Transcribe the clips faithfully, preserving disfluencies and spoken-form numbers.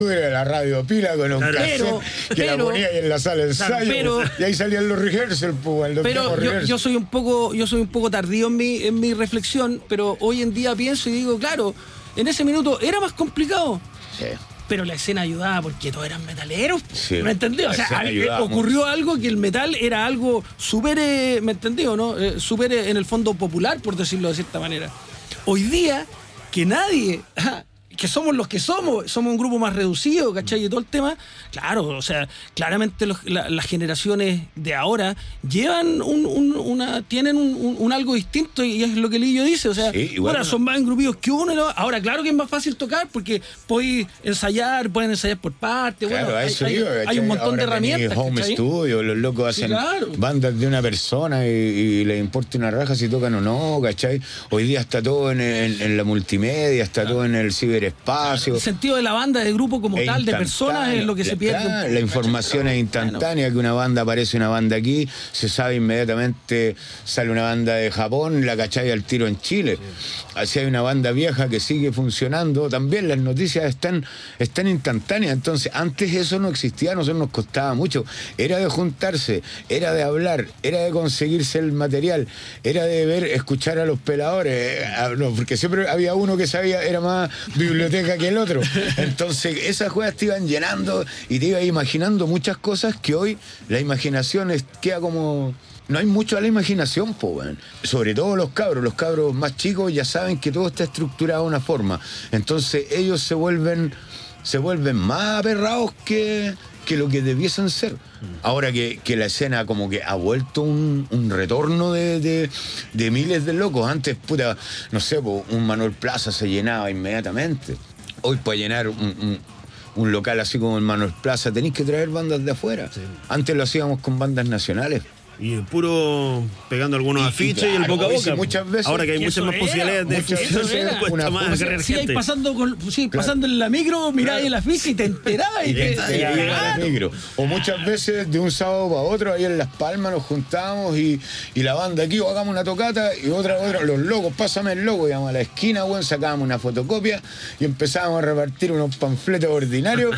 Era la radio pila con un Claro, cassette pero, que pero, la ponía ahí en la sala de ensayo, pero, y ahí salían los rehearsals, pues, los pero yo, rehearsals. yo soy un poco yo soy un poco tardío en mi en mi reflexión, pero hoy en día pienso y digo, claro, en ese minuto era más complicado. Sí. Pero la escena ayudaba porque todos eran metaleros. Sí, ¿Me entendí? O sea, ocurrió mucho. algo que el metal era algo súper, eh, ¿me entendí o no? Eh, súper eh, en el fondo popular, por decirlo de cierta manera. Hoy día, que nadie... que somos los que somos, somos un grupo más reducido, ¿cachai? Y todo el tema, claro, o sea, claramente los, la, las generaciones de ahora llevan un, un, una, tienen un, un, un algo distinto, y es lo que Lillo dice, o sea, sí, ahora no. son más engrupidos que uno, ¿no? Ahora claro que es más fácil tocar porque podéis ensayar, pueden ensayar por parte, claro, bueno, hay, eso hay, digo, hay un montón ahora de herramientas. Home ¿cachai? studio, los locos hacen sí, claro. bandas de una persona y, y les importa una raja si tocan o no, ¿cachai? Hoy día está todo en, en, en la multimedia, está claro. todo en el ciberespacio. El sentido de la banda, de grupo como tal, de personas, es lo que se pierde. Claro, la información es instantánea, que una banda aparece una banda aquí, se sabe inmediatamente, sale una banda de Japón, la cachai al tiro en Chile. Así hay una banda vieja que sigue funcionando, también las noticias están, están instantáneas. Entonces, antes eso no existía, a nosotros nos costaba mucho. Era de juntarse, era de hablar, era de conseguirse el material, era de ver, escuchar a los peladores, porque siempre había uno que sabía, era más biblioteca que el otro. Entonces esas juegas te iban llenando y te ibas imaginando muchas cosas que hoy la imaginación es, queda como... No hay mucho a la imaginación, po, man. Sobre todo los cabros. Los cabros más chicos ya saben que todo está estructurado de una forma. Entonces ellos se vuelven, se vuelven más aperrados que, que lo que debiesen ser. Ahora que, que la escena como que ha vuelto un, un retorno de, de, de miles de locos. Antes, puta, no sé, po, un Manuel Plaza se llenaba inmediatamente. Hoy para llenar un, un, un local así como el Manuel Plaza tenéis que traer bandas de afuera. Sí. Antes lo hacíamos con bandas nacionales. Y el puro pegando algunos y, afiches y, claro, y el boca a boca. Muchas veces, ahora que hay muchas más era, posibilidades de función, cuesta más acarrear gente. Sí, pasando, con, sí, claro. pasando en la micro, miráis claro. el afiche y te enterabas. Y te, te, te, claro. micro. O muchas veces de un sábado para otro, ahí en Las Palmas nos juntábamos y, y la banda aquí, o hagamos una tocata, y otra, otra, los locos, pásame el loco, íbamos a la esquina, bueno, sacábamos una fotocopia y empezábamos a repartir unos panfletos ordinarios.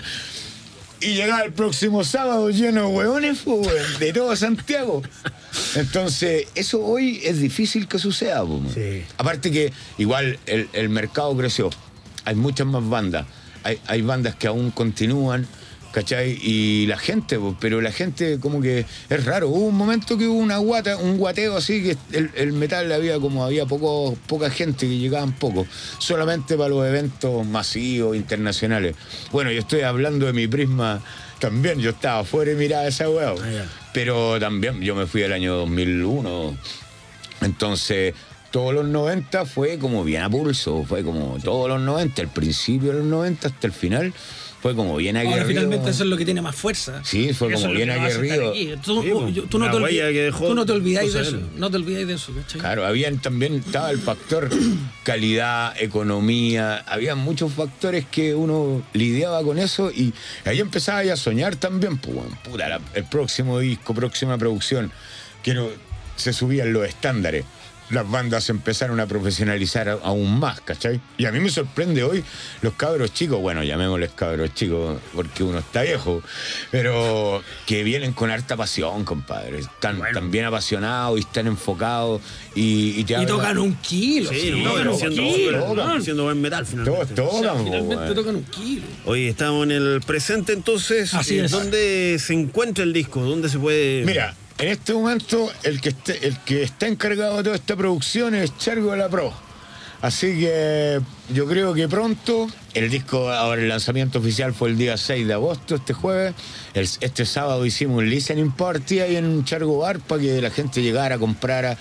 Y llegaba el próximo sábado lleno de hueones, pues, de todo Santiago. Entonces, eso hoy es difícil que suceda. Pues. Sí. Aparte que igual el, el mercado creció. Hay muchas más bandas. Hay, hay bandas que aún continúan, ¿cachai? Y la gente, pues, pero la gente como que es raro. Hubo un momento que hubo una guata, un guateo así, que el, el metal había como había poco, poca gente, que llegaban poco. Solamente para los eventos masivos, internacionales. Bueno, yo estoy hablando de mi prisma también. Yo estaba afuera y miraba esa hueá. Ah, yeah. Pero también yo me fui el año dos mil uno. Entonces... todos los noventa fue como bien a pulso, fue como todos los noventa, el principio de los noventa hasta el final, fue como bien aguerrido. Ahora finalmente eso es lo que tiene más fuerza. Sí, fue como bien aguerrido. Tú, sí, tú, tú, no te olvid, tú no te olvidáis de eso, no te olvidáis de eso, ¿cachai? Claro, habían también, estaba el factor calidad, economía, había muchos factores que uno lidiaba con eso y ahí empezaba ya a soñar también, pues, puta, la, el próximo disco, próxima producción, que no, se subían los estándares. Las bandas empezaron a profesionalizar aún más, ¿cachai? Y a mí me sorprende hoy los cabros chicos, bueno, llamémosles cabros chicos porque uno está viejo, pero que vienen con harta pasión, compadre. Están bueno. tan bien apasionados y están enfocados y, y, te y tocan un kilo. Sí, sí, no, tocan un haciendo, kilo. Tocan, haciendo buen metal, finalmente. Todos tocan, o sea, finalmente bueno. tocan un kilo. Hoy estamos en el presente, entonces. Así eh, es. ¿Dónde se encuentra el disco? ¿Dónde se puede...? Mira, en este momento el que, esté, el que está encargado de toda esta producción es Chargo de la Pro. Así que yo creo que pronto, el disco, ahora el lanzamiento oficial fue el día seis de agosto, este jueves. El, este sábado hicimos un listening party ahí en Chargo Bar para que la gente llegara, comprara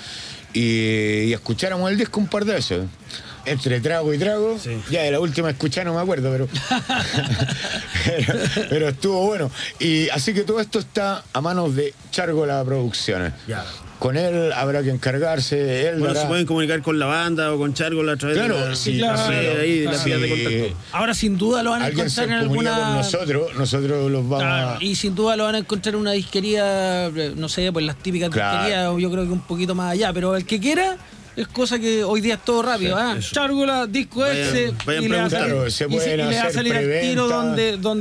y, y escucháramos el disco un par de veces. Entre trago y trago, sí. Ya de la última escuchada no me acuerdo, pero, pero pero estuvo bueno. Y así que todo esto está a manos de Chargo la Producciones. Ya. Con él habrá que encargarse. Él bueno, dará... se pueden comunicar con la banda o con Chargo a través claro, de la, sí, claro, claro, ahí, de claro. las vías de contacto. Ahora sin duda lo van a alguien encontrar se en comunica alguna... con nosotros, nosotros los vamos claro, a... y sin duda lo van a encontrar en una disquería, no sé, pues las típicas claro. disquerías, yo creo que un poquito más allá, pero el que quiera Es cosa que hoy día es todo rápido. Sí, ¿ah? eso. Chárgola, disco Vayan- ese, vayan y, le va a preguntando. salir, Claro, se y, pueden y le va a hacer salir al tiro preventa. donde, donde